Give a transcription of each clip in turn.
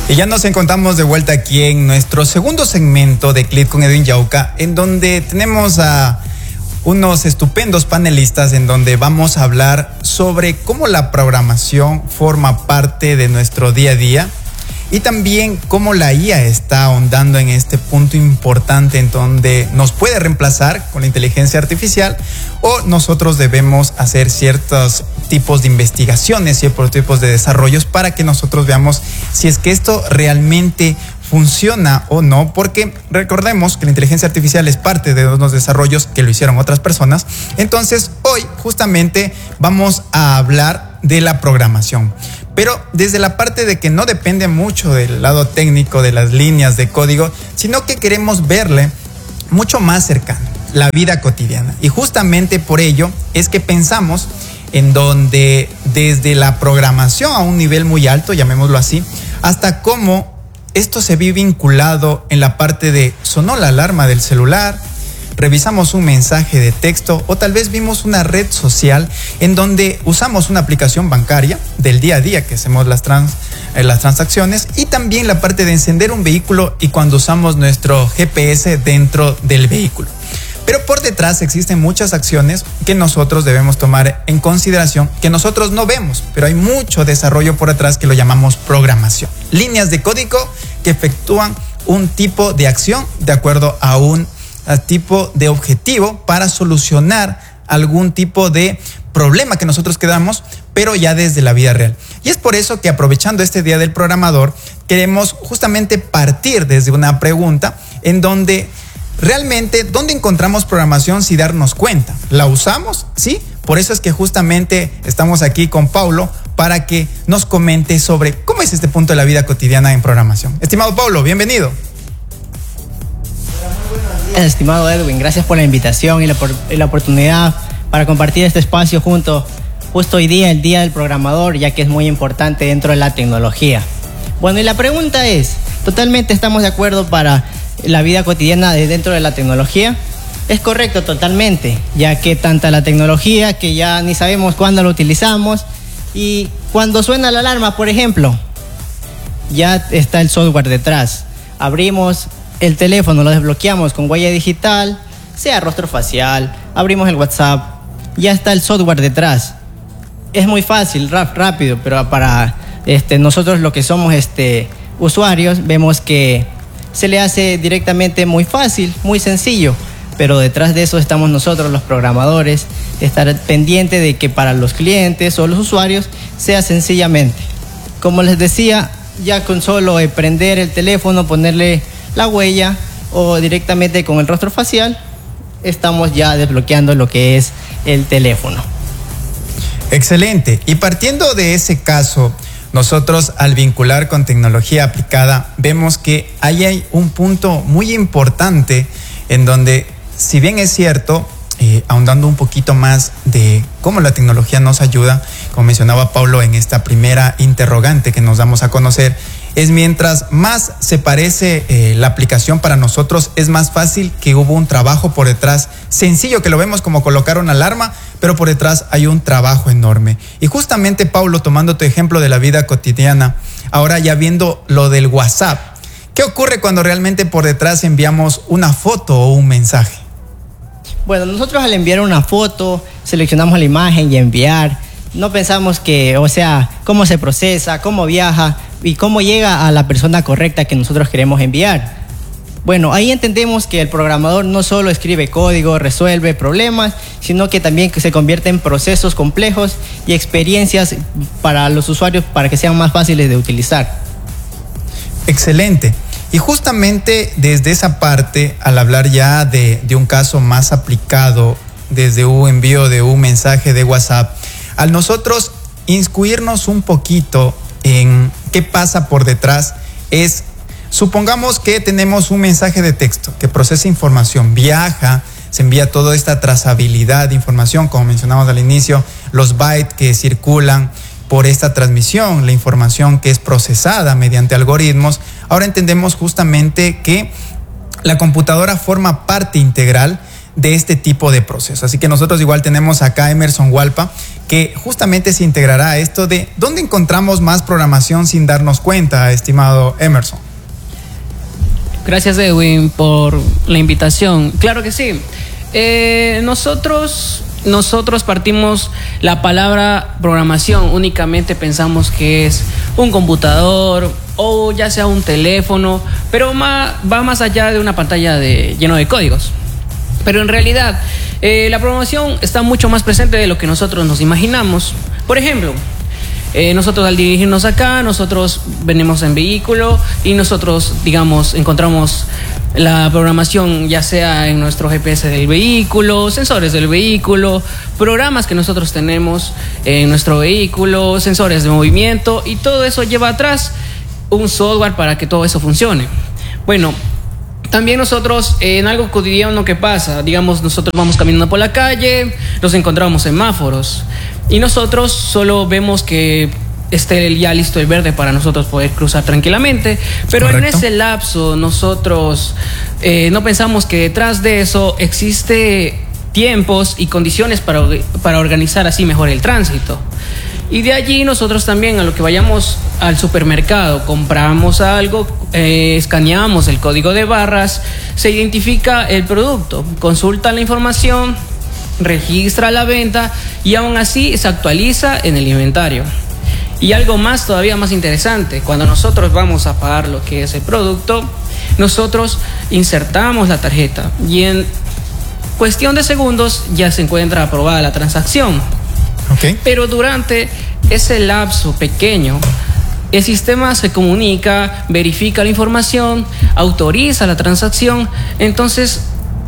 Y ya nos encontramos de vuelta aquí en nuestro segundo segmento de Click con Edwin Yauca, en donde tenemos a unos estupendos panelistas en donde vamos a hablar sobre cómo la programación forma parte de nuestro día a día y también cómo la IA está ahondando en este punto importante en donde nos puede reemplazar con la inteligencia artificial o nosotros debemos hacer ciertos tipos de investigaciones, ciertos tipos de desarrollos para que nosotros veamos si es que esto realmente funciona o no, porque recordemos que la inteligencia artificial es parte de unos desarrollos que lo hicieron otras personas. Entonces hoy justamente vamos a hablar de la programación, pero desde la parte de que no depende mucho del lado técnico de las líneas de código, sino que queremos verle mucho más cercano, la vida cotidiana. Y justamente por ello es que pensamos en donde desde la programación a un nivel muy alto, llamémoslo así, hasta cómo esto se ve vinculado en la parte de sonó la alarma del celular, revisamos un mensaje de texto o tal vez vimos una red social en donde usamos una aplicación bancaria del día a día que hacemos las transacciones, y también la parte de encender un vehículo y cuando usamos nuestro GPS dentro del vehículo. Pero por detrás existen muchas acciones que nosotros debemos tomar en consideración, que nosotros no vemos, pero hay mucho desarrollo por detrás que lo llamamos programación. Líneas de código que efectúan un tipo de acción de acuerdo a un tipo de objetivo para solucionar algún tipo de problema que nosotros quedamos, pero ya desde la vida real. Y es por eso que, aprovechando este Día del Programador, queremos justamente partir desde una pregunta en donde realmente, ¿dónde encontramos programación sin darnos cuenta? ¿La usamos? ¿Sí? Por eso es que justamente estamos aquí con Paulo para que nos comente sobre cómo es este punto de la vida cotidiana en programación. Estimado Paulo, bienvenido. Estimado Edwin, gracias por la invitación y la oportunidad para compartir este espacio justo hoy día, el Día del Programador, ya que es muy importante dentro de la tecnología. Bueno, y la pregunta es, ¿totalmente estamos de acuerdo para la vida cotidiana dentro de la tecnología? Es correcto, totalmente, ya que tanta la tecnología que ya ni sabemos cuándo lo utilizamos, y cuando suena la alarma, por ejemplo, ya está el software detrás. Abrimos el teléfono, lo desbloqueamos con huella digital, sea rostro facial, abrimos el WhatsApp, ya está el software detrás. Es muy fácil, rápido, pero para nosotros lo que somos usuarios, vemos que se le hace directamente muy fácil, muy sencillo, pero detrás de eso estamos nosotros los programadores, estar pendiente de que para los clientes o los usuarios sea sencillamente. Como les decía, ya con solo prender el teléfono, ponerle la huella o directamente con el rostro facial, estamos ya desbloqueando lo que es el teléfono. Excelente. Y partiendo de ese caso, nosotros al vincular con tecnología aplicada vemos que ahí hay un punto muy importante en donde, si bien es cierto, ahondando un poquito más de cómo la tecnología nos ayuda, como mencionaba Paulo en esta primera interrogante que nos damos a conocer, es mientras más se parece la aplicación para nosotros, es más fácil que hubo un trabajo por detrás, sencillo que lo vemos como colocar una alarma, pero por detrás hay un trabajo enorme. Y justamente, Paulo, tomando tu ejemplo de la vida cotidiana, ahora ya viendo lo del WhatsApp, ¿qué ocurre cuando realmente por detrás enviamos una foto o un mensaje? Bueno, nosotros al enviar una foto, seleccionamos la imagen y enviar, no pensamos cómo se procesa, cómo viaja y cómo llega a la persona correcta que nosotros queremos enviar. Bueno, ahí entendemos que el programador no solo escribe código, resuelve problemas, sino que también se convierte en procesos complejos y experiencias para los usuarios para que sean más fáciles de utilizar. Excelente. Y justamente desde esa parte, al hablar ya de un caso más aplicado, desde un envío de un mensaje de WhatsApp, al nosotros inmiscuirnos un poquito en qué pasa por detrás, supongamos que tenemos un mensaje de texto que procesa información, viaja, se envía toda esta trazabilidad de información, como mencionamos al inicio, los bytes que circulan por esta transmisión, la información que es procesada mediante algoritmos. Ahora entendemos justamente que la computadora forma parte integral de este tipo de proceso. Así que nosotros igual tenemos acá a Emerson Hualpa, que justamente se integrará a esto de dónde encontramos más programación sin darnos cuenta, estimado Emerson. Gracias, Edwin, por la invitación. Claro que sí. Nosotros partimos la palabra programación, únicamente pensamos que es un computador o ya sea un teléfono, pero va más allá de una pantalla lleno de códigos. Pero en realidad la programación está mucho más presente de lo que nosotros nos imaginamos. Por ejemplo, nosotros al dirigirnos acá, nosotros venimos en vehículo y nosotros, digamos, encontramos la programación ya sea en nuestro GPS del vehículo, sensores del vehículo, programas que nosotros tenemos en nuestro vehículo, sensores de movimiento, y todo eso lleva atrás un software para que todo eso funcione. Bueno, también nosotros en algo cotidiano que pasa, digamos, nosotros vamos caminando por la calle, nos encontramos semáforos y nosotros solo vemos que esté ya listo el verde para nosotros poder cruzar tranquilamente, pero correcto, en ese lapso nosotros no pensamos que detrás de eso existe tiempos y condiciones para organizar así mejor el tránsito. Y de allí nosotros también, a lo que vayamos al supermercado, compramos algo, escaneamos el código de barras, se identifica el producto, consulta la información, registra la venta y aún así se actualiza en el inventario. Y algo más, todavía más interesante, cuando nosotros vamos a pagar lo que es el producto, nosotros insertamos la tarjeta y en cuestión de segundos ya se encuentra aprobada la transacción. Okay. Pero durante ese lapso pequeño, el sistema se comunica, verifica la información, autoriza la transacción. Entonces,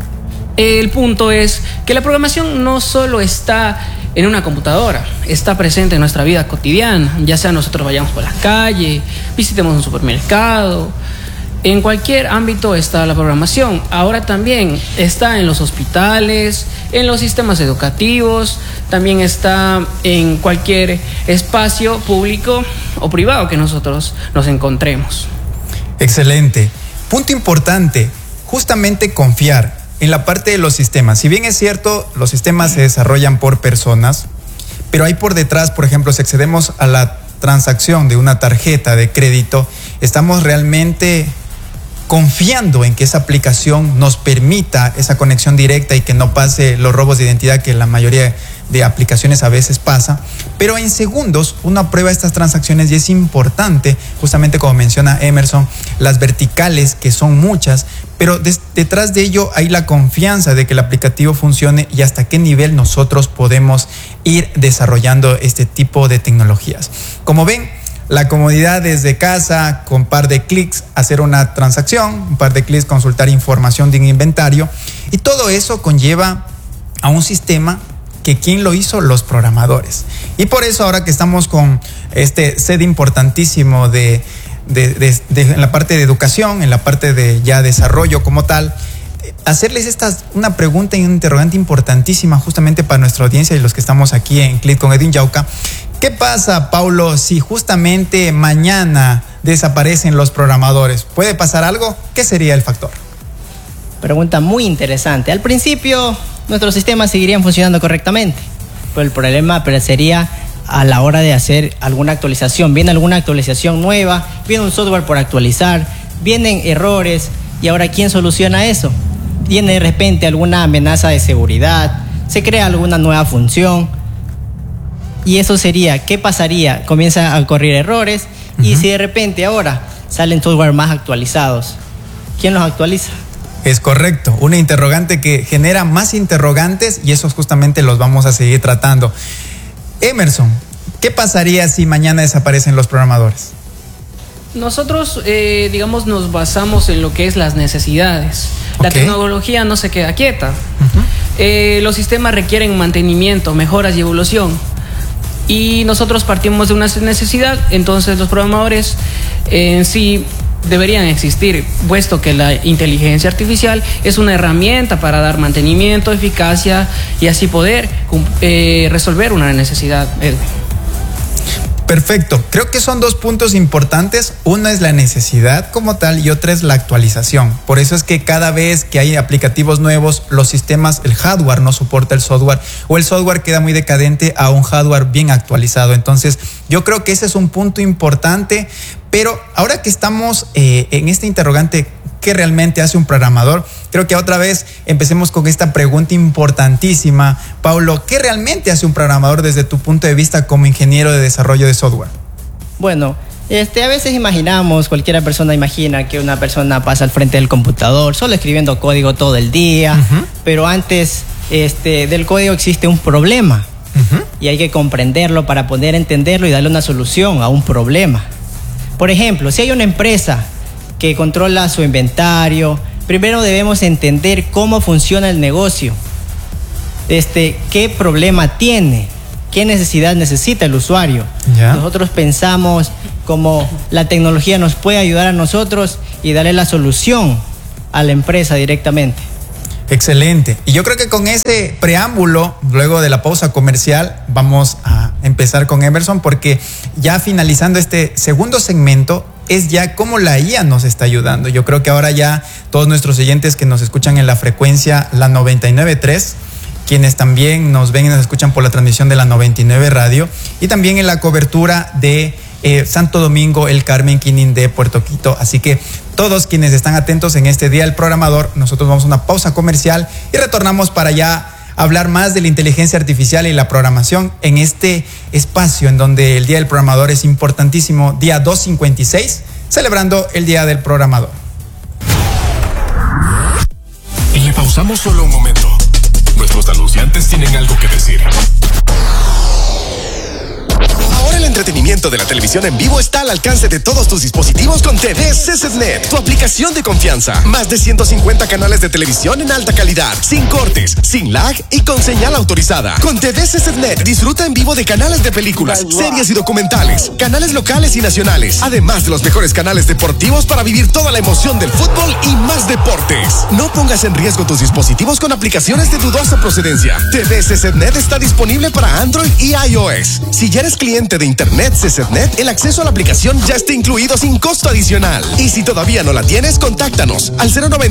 el punto es que la programación no solo está en una computadora, está presente en nuestra vida cotidiana, ya sea nosotros vayamos por la calle, visitemos un supermercado. En cualquier ámbito está la programación. Ahora también está en los hospitales, en los sistemas educativos, también está en cualquier espacio público o privado que nosotros nos encontremos. Excelente. Punto importante, justamente confiar en la parte de los sistemas. Si bien es cierto, los sistemas se desarrollan por personas, pero hay por detrás, por ejemplo, si accedemos a la transacción de una tarjeta de crédito, estamos realmente confiando en que esa aplicación nos permita esa conexión directa y que no pase los robos de identidad que la mayoría de aplicaciones a veces pasa, pero en segundos uno aprueba estas transacciones y es importante, justamente como menciona Emerson, las verticales, que son muchas, pero detrás de ello hay la confianza de que el aplicativo funcione y hasta qué nivel nosotros podemos ir desarrollando este tipo de tecnologías. Como ven, la comodidad desde casa, con un par de clics hacer una transacción, un par de clics consultar información de un inventario, y todo eso conlleva a un sistema que ¿quién lo hizo? Los programadores. Y por eso ahora que estamos con este set importantísimo en la parte de educación, en la parte de ya desarrollo como tal, hacerles una pregunta y una interrogante importantísima justamente para nuestra audiencia y los que estamos aquí en Click con Edwin Yauca. ¿Qué pasa, Paulo, si justamente mañana desaparecen los programadores? ¿Puede pasar algo? ¿Qué sería el factor? Pregunta muy interesante. Al principio, nuestros sistemas seguirían funcionando correctamente, pero el problema sería a la hora de hacer alguna actualización. Viene alguna actualización nueva, viene un software por actualizar, vienen errores, y ahora ¿quién soluciona eso? Viene de repente alguna amenaza de seguridad, se crea alguna nueva función. Y eso sería, ¿qué pasaría? Comienzan a ocurrir errores, y si de repente ahora salen software más actualizados, ¿quién los actualiza? Es correcto, una interrogante que genera más interrogantes y esos justamente los vamos a seguir tratando. Emerson, ¿qué pasaría si mañana desaparecen los programadores? Nosotros, digamos, nos basamos en lo que es las necesidades. La tecnología no se queda quieta. Los sistemas requieren mantenimiento, mejoras y evolución. Y nosotros partimos de una necesidad, entonces los programadores en sí deberían existir, puesto que la inteligencia artificial es una herramienta para dar mantenimiento, eficacia y así poder resolver una necesidad. Perfecto. Creo que son dos puntos importantes. Uno es la necesidad como tal y otra es la actualización. Por eso es que cada vez que hay aplicativos nuevos, los sistemas, el hardware no soporta el software o el software queda muy decadente a un hardware bien actualizado. Entonces, yo creo que ese es un punto importante. Pero ahora que estamos en este interrogante, ¿qué realmente hace un programador? Creo que otra vez empecemos con esta pregunta importantísima. Paulo, ¿qué realmente hace un programador desde tu punto de vista como ingeniero de desarrollo de software? Bueno, a veces imaginamos, cualquiera persona imagina que una persona pasa al frente del computador solo escribiendo código todo el día, pero antes del código existe un problema y hay que comprenderlo para poder entenderlo y darle una solución a un problema. Por ejemplo, si hay una empresa que controla su inventario, primero debemos entender cómo funciona el negocio, qué problema tiene, qué necesidad necesita el usuario. ¿Ya? Nosotros pensamos cómo la tecnología nos puede ayudar a nosotros y darle la solución a la empresa directamente. Excelente. Y yo creo que con ese preámbulo, luego de la pausa comercial, vamos a empezar con Emerson, porque ya finalizando este segundo segmento, es ya cómo la IA nos está ayudando. Yo creo que ahora ya todos nuestros oyentes que nos escuchan en la frecuencia, la 99.3, quienes también nos ven y nos escuchan por la transmisión de la 99 Radio, y también en la cobertura de Santo Domingo, El Carmen, Quinindé, Puerto Quito. Así que todos quienes están atentos en este Día del Programador, nosotros vamos a una pausa comercial y retornamos para ya hablar más de la inteligencia artificial y la programación en este espacio en donde el Día del Programador es importantísimo, día 256, celebrando el Día del Programador. Y le pausamos solo un momento. Nuestros anunciantes tienen algo que decir. Ahora el entretenimiento de la televisión en vivo está al alcance de todos tus dispositivos con TV CCTnet, tu aplicación de confianza. Más de 150 canales de televisión en alta calidad, sin cortes, sin lag y con señal autorizada. Con TV CCTnet disfruta en vivo de canales de películas, series y documentales, canales locales y nacionales, además de los mejores canales deportivos para vivir toda la emoción del fútbol y más deportes. No pongas en riesgo tus dispositivos con aplicaciones de dudosa procedencia. TV CCTnet está disponible para Android y iOS. Si ya eres cliente de Internet CCTnet, el acceso a la aplicación ya está incluido sin costo adicional. Y si todavía no la tienes, contáctanos al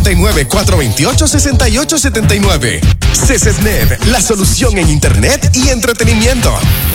099-428-6879. CCTnet, la solución en Internet y entretenimiento.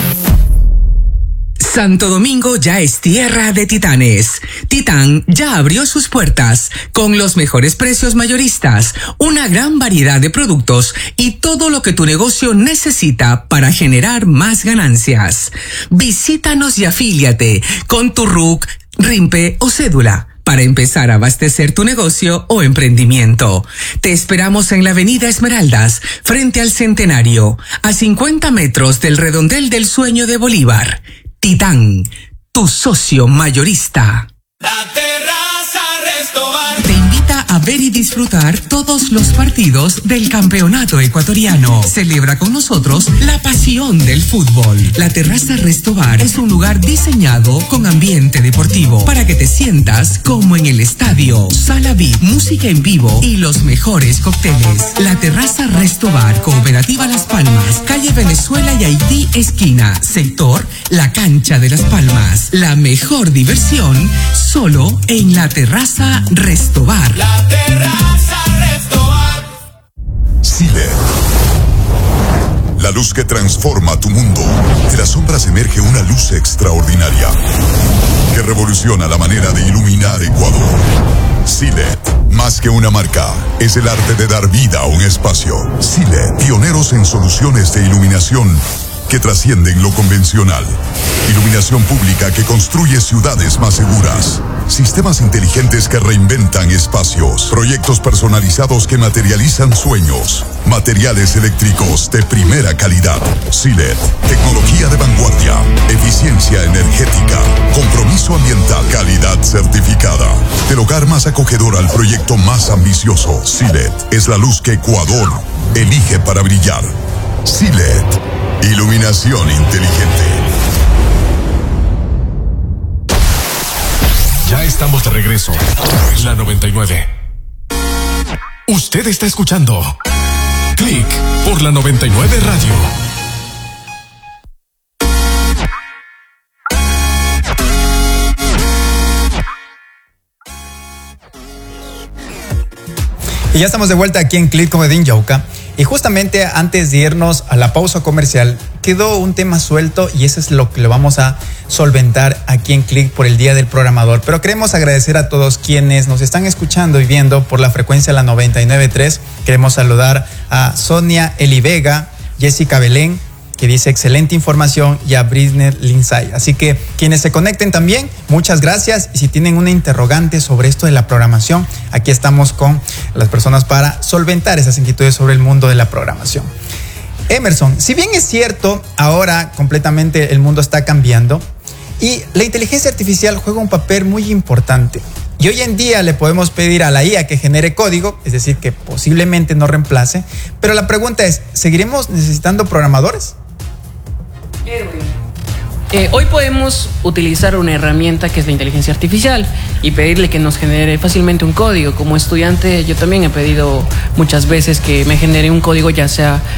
Santo Domingo ya es tierra de titanes. Titán ya abrió sus puertas con los mejores precios mayoristas, una gran variedad de productos y todo lo que tu negocio necesita para generar más ganancias. Visítanos y afíliate con tu RUC, RIMPE o cédula para empezar a abastecer tu negocio o emprendimiento. Te esperamos en la Avenida Esmeraldas, frente al Centenario, a 50 metros del Redondel del Sueño de Bolívar. Titán, tu socio mayorista. La Terraza Restobar te invita a ver y disfrutar todos los partidos del campeonato ecuatoriano. Celebra con nosotros la pasión del fútbol. La Terraza Restobar es un lugar diseñado con ambiente deportivo para que te sientas como en el estadio. Sala VIP, música en vivo y los mejores cócteles. La Terraza Restobar, Cooperativa Las Palmas, calle Venezuela y Haití esquina, sector La Cancha de Las Palmas. La mejor diversión solo en la Terraza Restobar. La Terraza Restobar. Silet. La luz que transforma tu mundo. De las sombras emerge una luz extraordinaria que revoluciona la manera de iluminar Ecuador. Silet, más que una marca, es el arte de dar vida a un espacio. Silet, pioneros en soluciones de iluminación que trascienden lo convencional. Iluminación pública que construye ciudades más seguras. Sistemas inteligentes que reinventan espacios. Proyectos personalizados que materializan sueños. Materiales eléctricos de primera calidad. Silet, tecnología de vanguardia. Eficiencia energética. Compromiso ambiental. Calidad certificada. Del hogar más acogedor al proyecto más ambicioso. Silet es la luz que Ecuador elige para brillar. Silet, iluminación inteligente. Ya estamos de regreso. La 99. Usted está escuchando Click por la 99 Radio. Y ya estamos de vuelta aquí en Click con Edwin Yauca. Y justamente antes de irnos a la pausa comercial, quedó un tema suelto y eso es lo que lo vamos a solventar aquí en Click por el Día del Programador. Pero queremos agradecer a todos quienes nos están escuchando y viendo por la frecuencia la 99.3. Queremos saludar a Sonia Eli Vega, Jessica Belén, que dice excelente información, y a Brisner Lindsay. Así que quienes se conecten también, muchas gracias. Y si tienen una interrogante sobre esto de la programación, aquí estamos con las personas para solventar esas inquietudes sobre el mundo de la programación. Emerson, si bien es cierto, ahora completamente el mundo está cambiando y la inteligencia artificial juega un papel muy importante. Y hoy en día le podemos pedir a la IA que genere código, es decir, que posiblemente nos reemplace. Pero la pregunta es, ¿seguiremos necesitando programadores? Hoy podemos utilizar una herramienta que es la inteligencia artificial y pedirle que nos genere fácilmente un código. Como estudiante yo también he pedido muchas veces que me genere un código, ya sea